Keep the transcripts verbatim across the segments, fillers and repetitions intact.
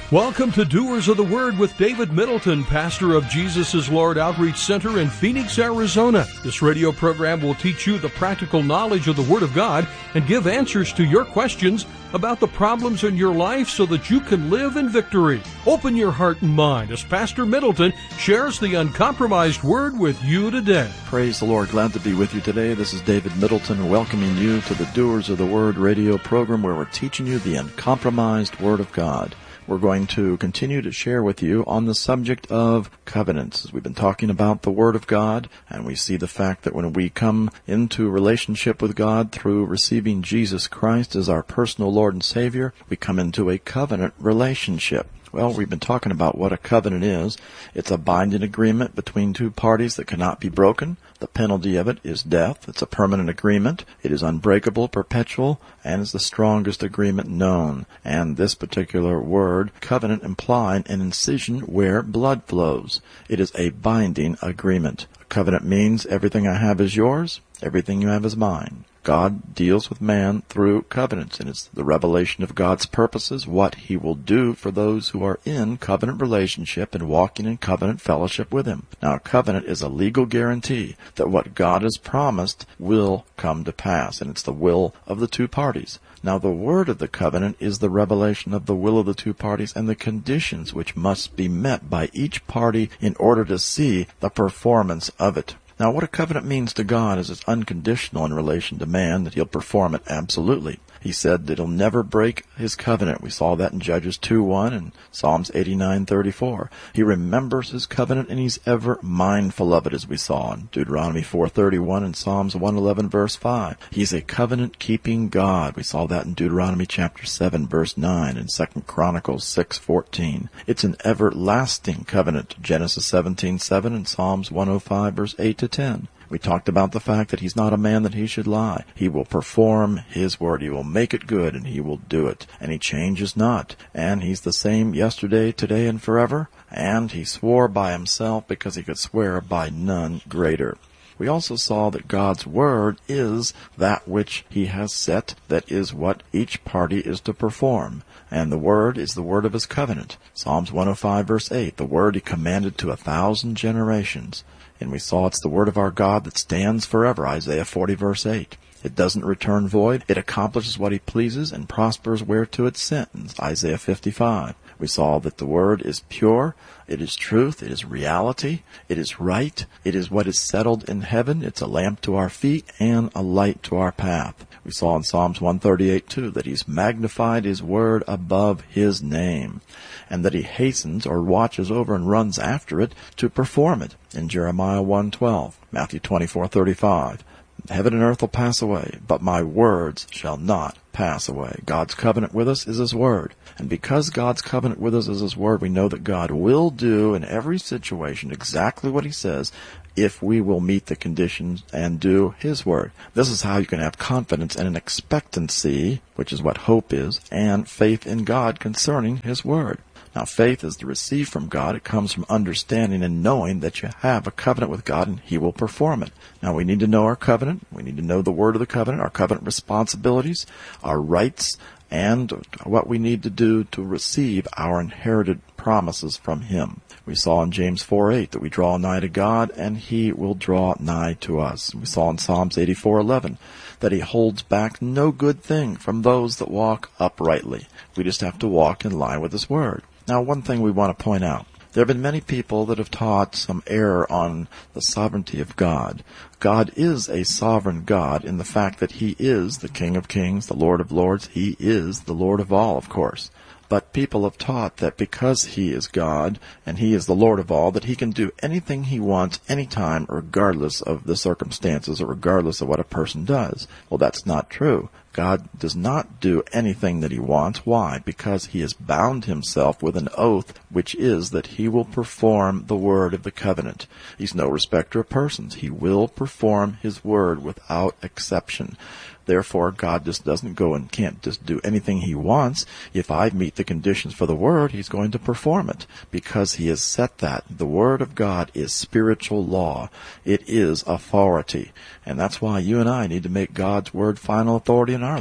Welcome to Doers of the Word with David Middleton, pastor of Jesus is Lord Outreach Center in Phoenix, Arizona. This radio program will teach you the practical knowledge of the Word of God and give answers to your questions about the problems in your life so that you can live in victory. Open your heart and mind as Pastor Middleton shares the uncompromised Word with you today. Praise the Lord. Glad to be with you today. This is David Middleton welcoming you to the Doers of the Word radio program where we're teaching you the uncompromised Word of God. We're going to continue to share with you on the subject of covenants. As we've been talking about the Word of God, and we see the fact that when we come into relationship with God through receiving Jesus Christ as our personal Lord and Savior, we come into a covenant relationship. Well, we've been talking about what a covenant is. It's a binding agreement between two parties that cannot be broken. The penalty of it is death. It's a permanent agreement. It is unbreakable, perpetual, and is the strongest agreement known. And this particular word, covenant, implying an incision where blood flows. It is a binding agreement. A covenant means everything I have is yours, everything you have is mine. God deals with man through covenants, and it's the revelation of God's purposes, what He will do for those who are in covenant relationship and walking in covenant fellowship with Him. Now, a covenant is a legal guarantee that what God has promised will come to pass, and it's the will of the two parties. Now, the word of the covenant is the revelation of the will of the two parties and the conditions which must be met by each party in order to see the performance of it. Now, what a covenant means to God is it's unconditional in relation to man, that He'll perform it absolutely. He said that He'll never break His covenant. We saw that in Judges two one and Psalms eighty-nine thirty-four. He remembers His covenant and He's ever mindful of it, as we saw in Deuteronomy four thirty-one and Psalms one eleven verse five. He's a covenant-keeping God. We saw that in Deuteronomy chapter seven verse nine and Second Chronicles six fourteen. It's an everlasting covenant. Genesis seventeen seven and Psalms one oh five verse eight to ten. We talked about the fact that He's not a man that He should lie. He will perform His word. He will make it good, and He will do it. And He changes not. And He's the same yesterday, today, and forever. And He swore by Himself because He could swear by none greater. We also saw that God's word is that which He has set, that is what each party is to perform. And the word is the word of His covenant. Psalms one oh five verse eight, the word He commanded to a thousand generations. And we saw it's the word of our God that stands forever, Isaiah forty verse eight. It doesn't return void. It accomplishes what He pleases and prospers whereto it's sent, Isaiah fifty-five. We saw that the word is pure, it is truth, it is reality, it is right, it is what is settled in heaven, it's a lamp to our feet and a light to our path. We saw in Psalms one thirty-eight too that He's magnified His word above His name, and that He hastens or watches over and runs after it to perform it in Jeremiah one twelve, Matthew twenty-four thirty-five. Heaven and earth will pass away, but my words shall not pass away. God's covenant with us is His word. And because God's covenant with us is His word, we know that God will do in every situation exactly what He says if we will meet the conditions and do His word. This is how you can have confidence and an expectancy, which is what hope is, and faith in God concerning His word. Now, faith is to receive from God. It comes from understanding and knowing that you have a covenant with God and He will perform it. Now, we need to know our covenant. We need to know the word of the covenant, our covenant responsibilities, our rights, and what we need to do to receive our inherited promises from Him. We saw in James four eight that we draw nigh to God and He will draw nigh to us. We saw in Psalms eighty-four eleven that He holds back no good thing from those that walk uprightly. We just have to walk in line with His word. Now, one thing we want to point out. There have been many people that have taught some error on the sovereignty of God. God is a sovereign God in the fact that He is the King of Kings, the Lord of Lords. He is the Lord of all, of course. But people have taught that because He is God and He is the Lord of all, that He can do anything He wants anytime, regardless of the circumstances or regardless of what a person does. Well, that's not true. God does not do anything that He wants. Why? Because He has bound Himself with an oath, which is that He will perform the word of the covenant. He's no respecter of persons. He will perform His word without exception. Therefore, God just doesn't go and can't just do anything He wants. If I meet the conditions for the word, He's going to perform it because He has set that. The word of God is spiritual law. It is authority. And that's why you and I need to make God's word final authority in our life.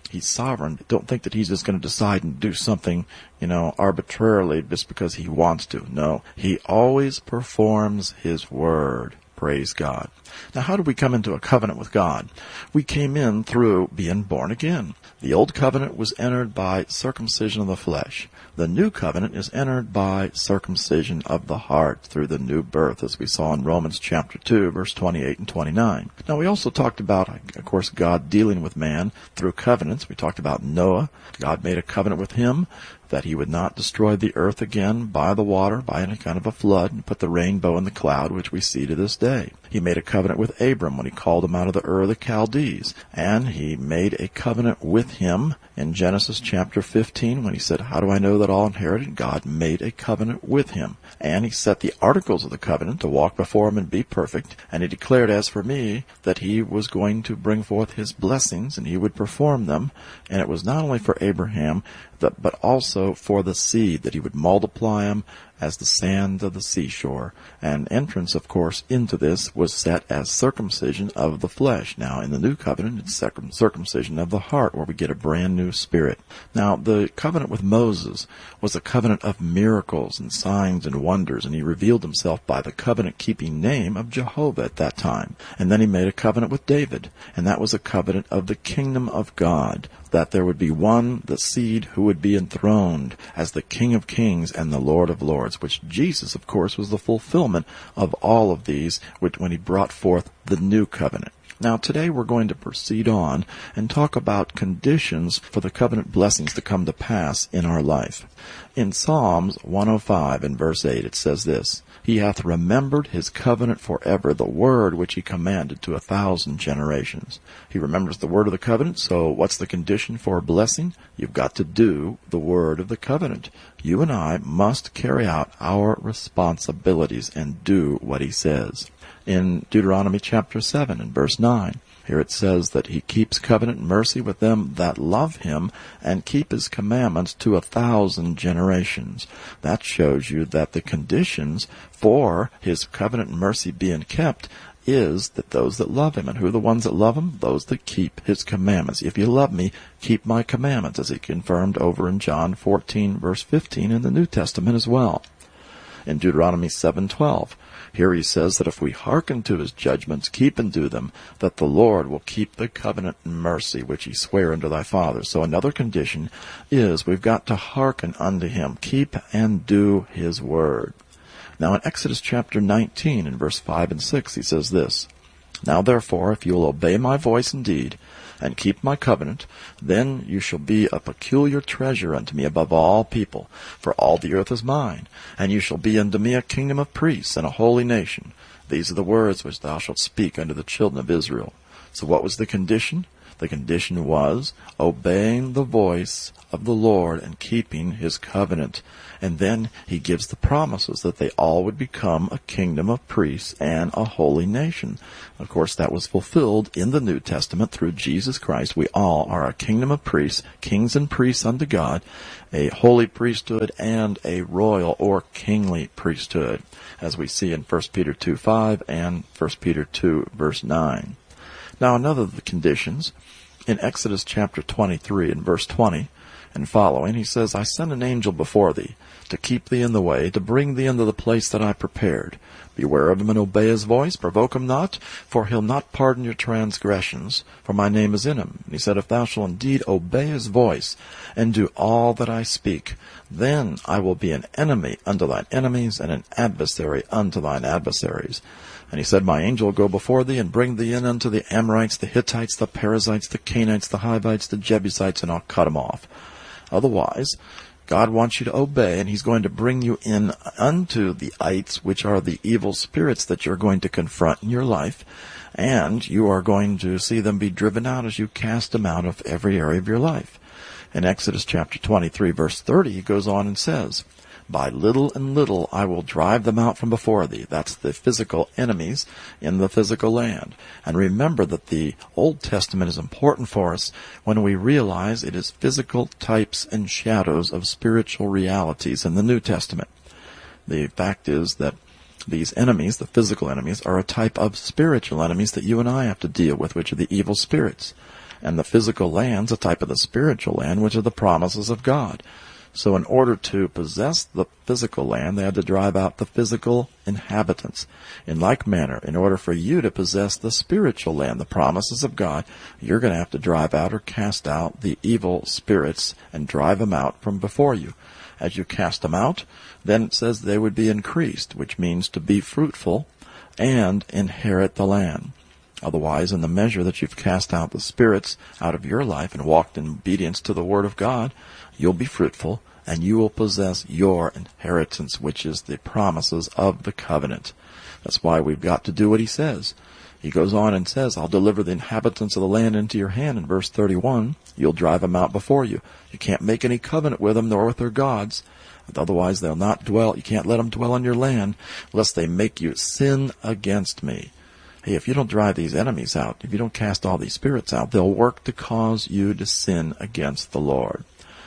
He's sovereign. Don't think that he's just going to decide and do something, you know, arbitrarily just because he wants to. No, he always performs his word. Praise God. Now, how did we come into a covenant with God? We came in through being born again. The old covenant was entered by circumcision of the flesh. The new covenant is entered by circumcision of the heart through the new birth, as we saw in Romans chapter two, verse twenty-eight and twenty-nine. Now, we also talked about, of course, God dealing with man through covenants. We talked about Noah. God made a covenant with him that he would not destroy the earth again by the water, by any kind of a flood, and put the rainbow in the cloud, which we see to this day. He made a covenant with Abram when he called him out of the Ur of the Chaldees. And he made a covenant with him in Genesis chapter fifteen when he said, how do I know that all inherited? God made a covenant with him. And he set the articles of the covenant to walk before him and be perfect. And he declared, as for me, that he was going to bring forth his blessings and he would perform them. And it was not only for Abraham, but also for the seed, that he would multiply them as the sand of the seashore. And entrance, of course, into this was set as circumcision of the flesh. Now, in the new covenant, it's circumcision of the heart, where we get a brand new spirit. Now, the covenant with Moses was a covenant of miracles and signs and wonders, and he revealed himself by the covenant-keeping name of Jehovah at that time. And then he made a covenant with David, and that was a covenant of the kingdom of God, that there would be one, the seed, who would be enthroned as the King of Kings and the Lord of Lords, which Jesus, of course, was the fulfillment of all of these when he brought forth the new covenant. Now, today we're going to proceed on and talk about conditions for the covenant blessings to come to pass in our life. In Psalms one oh five and verse eight, it says this, He hath remembered his covenant forever, the word which he commanded to a thousand generations. He remembers the word of the covenant, so what's the condition for a blessing? You've got to do the word of the covenant. You and I must carry out our responsibilities and do what he says. In Deuteronomy chapter seven and verse nine, here it says that he keeps covenant and mercy with them that love him and keep his commandments to a thousand generations. That shows you that the conditions for his covenant and mercy being kept is that those that love him. And who are the ones that love him? Those that keep his commandments. If you love me, keep my commandments, as he confirmed over in John fourteen verse fifteen in the New Testament as well. In Deuteronomy seven twelve, here he says that if we hearken to his judgments, keep and do them, that the Lord will keep the covenant and mercy which he sware unto thy fathers. So another condition is we've got to hearken unto him, keep and do his word. Now in Exodus chapter nineteen and verse five and six, he says this, Now therefore, if you will obey my voice indeed, and keep my covenant, then you shall be a peculiar treasure unto me above all people, for all the earth is mine, and you shall be unto me a kingdom of priests and a holy nation. These are the words which thou shalt speak unto the children of Israel. So what was the condition? The condition was obeying the voice of the Lord and keeping his covenant. And then he gives the promises that they all would become a kingdom of priests and a holy nation. Of course, that was fulfilled in the New Testament through Jesus Christ. We all are a kingdom of priests, kings and priests unto God, a holy priesthood and a royal or kingly priesthood, as we see in First Peter two five and First Peter two verse nine. Now, another of the conditions, in Exodus chapter twenty-three and verse twenty and following, he says, I send an angel before thee, to keep thee in the way, to bring thee into the place that I prepared. Beware of him and obey his voice, provoke him not, for he'll not pardon your transgressions, for my name is in him. And he said, If thou shalt indeed obey his voice, and do all that I speak, then I will be an enemy unto thine enemies, and an adversary unto thine adversaries. And he said, My angel will go before thee, and bring thee in unto the Amorites, the Hittites, the Perizzites, the Canaanites, the Hivites, the Jebusites, and I'll cut them off. Otherwise, God wants you to obey, and he's going to bring you in unto the ites, which are the evil spirits that you're going to confront in your life, and you are going to see them be driven out as you cast them out of every area of your life. In Exodus chapter twenty-three, verse thirty, he goes on and says, By little and little I will drive them out from before thee. That's the physical enemies in the physical land. And remember that the Old Testament is important for us when we realize it is physical types and shadows of spiritual realities in the New Testament. The fact is that these enemies, the physical enemies, are a type of spiritual enemies that you and I have to deal with, which are the evil spirits. And the physical land's a type of the spiritual land, which are the promises of God. So in order to possess the physical land, they had to drive out the physical inhabitants. In like manner, in order for you to possess the spiritual land, the promises of God, you're going to have to drive out or cast out the evil spirits and drive them out from before you. As you cast them out, then it says they would be increased, which means to be fruitful and inherit the land. Otherwise, in the measure that you've cast out the spirits out of your life and walked in obedience to the Word of God, you'll be fruitful, and you will possess your inheritance, which is the promises of the covenant. That's why we've got to do what he says. He goes on and says, I'll deliver the inhabitants of the land into your hand. In verse thirty-one, you'll drive them out before you. You can't make any covenant with them, nor with their gods. Otherwise, they'll not dwell. You can't let them dwell on your land, lest they make you sin against me. Hey, if you don't drive these enemies out, if you don't cast all these spirits out, they'll work to cause you to sin against the Lord.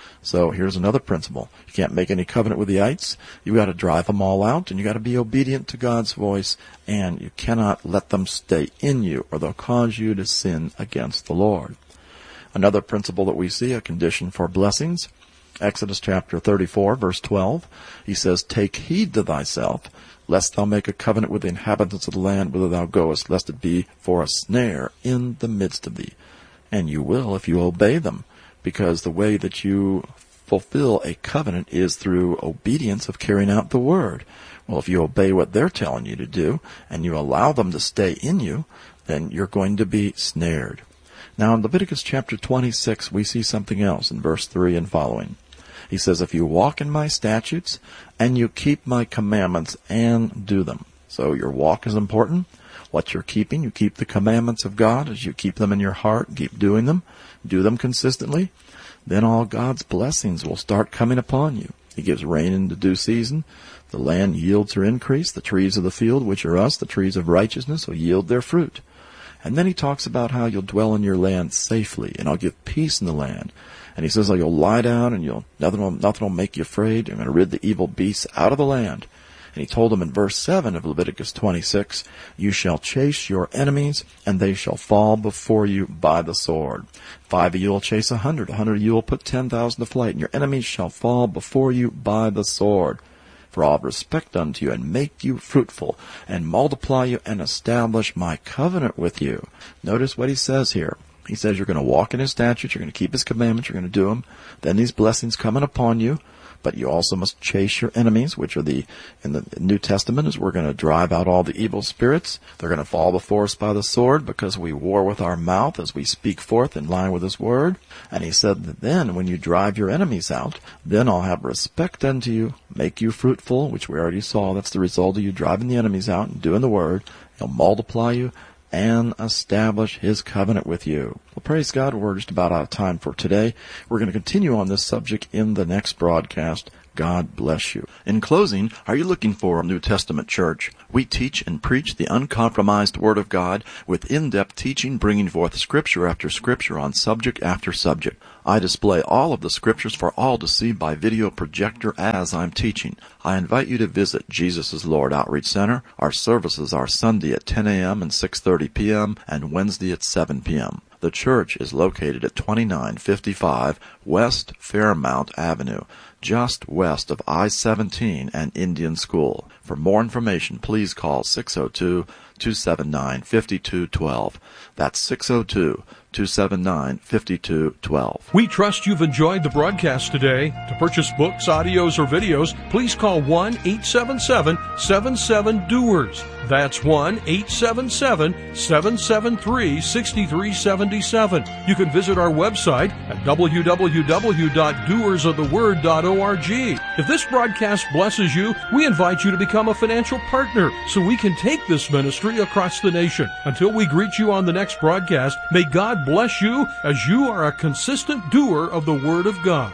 So here's another principle. You can't make any covenant with the ites. You've got to drive them all out, and you've got to be obedient to God's voice, and you cannot let them stay in you, or they'll cause you to sin against the Lord. Another principle that we see, a condition for blessings, Exodus chapter thirty-four, verse twelve, he says, Take heed to thyself, lest thou make a covenant with the inhabitants of the land whither thou goest, lest it be for a snare in the midst of thee. And you will if you obey them, because the way that you fulfill a covenant is through obedience of carrying out the word. Well, if you obey what they're telling you to do, and you allow them to stay in you, then you're going to be snared. Now in Leviticus chapter twenty-six, we see something else in verse three and following. He says, If you walk in my statutes, and you keep my commandments, and do them. So your walk is important. What you're keeping, you keep the commandments of God as you keep them in your heart, keep doing them, do them consistently, then all God's blessings will start coming upon you. He gives rain in the due season. The land yields her increase. The trees of the field, which are us, the trees of righteousness, will yield their fruit. And then he talks about how you'll dwell in your land safely, and I'll give peace in the land. And he says, oh, you'll lie down, and you'll nothing will, nothing will make you afraid. I'm going to rid the evil beasts out of the land. And he told them in verse seven of Leviticus twenty-six, You shall chase your enemies, and they shall fall before you by the sword. Five of you will chase a hundred, a hundred of you will put ten thousand to flight, and your enemies shall fall before you by the sword. For I'll have respect unto you, and make you fruitful, and multiply you, and establish my covenant with you. Notice what he says here. He says you're going to walk in his statutes, you're going to keep his commandments, you're going to do them. Then these blessings coming upon you. But you also must chase your enemies, which are the, in the New Testament, is we're going to drive out all the evil spirits. They're going to fall before us by the sword because we war with our mouth as we speak forth in line with his word. And he said that then when you drive your enemies out, then I'll have respect unto you, make you fruitful, which we already saw. That's the result of you driving the enemies out and doing the word. He'll multiply you and establish his covenant with you. Well, praise God, we're just about out of time for today. We're going to continue on this subject in the next broadcast. God bless you. In closing, are you looking for a New Testament church? We teach and preach the uncompromised Word of God with in-depth teaching, bringing forth Scripture after Scripture on subject after subject. I display all of the Scriptures for all to see by video projector as I'm teaching. I invite you to visit Jesus is Lord Outreach Center. Our services are Sunday at ten a.m. and six thirty p.m. and Wednesday at seven p.m. The church is located at twenty-nine fifty-five West Fairmount Avenue, just west of I seventeen and Indian School. For more information, please call six oh two, two seven nine, five two one two. That's six oh two, two seven nine, five two one two. We trust you've enjoyed the broadcast today. To purchase books, audios, or videos, please call one eight seven seven, seven seven, doers. That's one eight seven seven, seven seven three, six three seven seven. You can visit our website at w w w dot doers of the word dot org. If this broadcast blesses you, we invite you to become a financial partner so we can take this ministry across the nation. Until we greet you on the next broadcast, may God bless you as you are a consistent doer of the Word of God.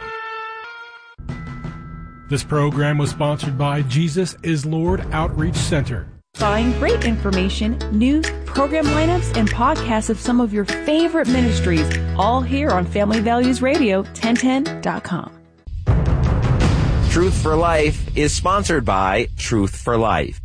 This program was sponsored by Jesus is Lord Outreach Center. Find great information, news, program lineups, and podcasts of some of your favorite ministries, all here on Family Values Radio, ten ten dot com. Truth for Life is sponsored by Truth for Life.